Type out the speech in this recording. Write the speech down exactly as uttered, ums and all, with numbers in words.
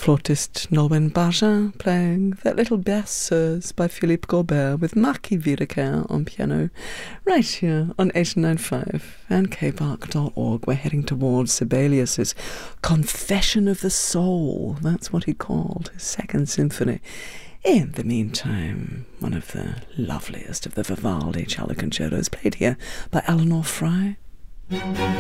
flautist Nolwenn Barja playing That Little Berceuse by Philippe Gaubert with Marquis Videker on piano, right here on eighty-nine point five and k park dot org. We're heading towards Sibelius's Confession of the Soul. That's what he called his Second Symphony. In the meantime, one of the loveliest of the Vivaldi cello concertos played here by Eleanor Frey.